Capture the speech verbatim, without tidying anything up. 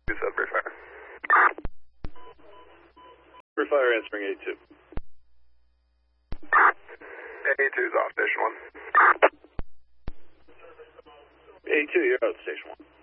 Sudbury Fire. Sudbury Fire answering A two. A two's off station one. A two, you're out station one.